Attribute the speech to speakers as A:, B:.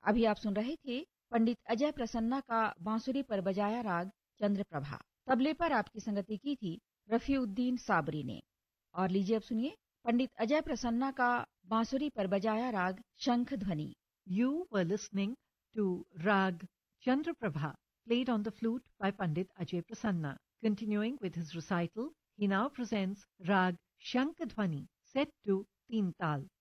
A: अभी आप सुन रहे थे पंडित अजय प्रसन्ना का बांसुरी पर बजाया राग चंद्रप्रभा। तबले पर आपकी संगति की थी रफीउद्दीन साबरी ने। और लीजिए अब सुनिए पंडित अजय प्रसन्ना का बांसुरी पर बजाया राग शंख ध्वनि।
B: You were listening to Rag Chandraprabha, played on the flute by Pandit Ajay Prasanna. Continuing with his recital, he now presents Rag Shankadhwani, set to Teen Tal.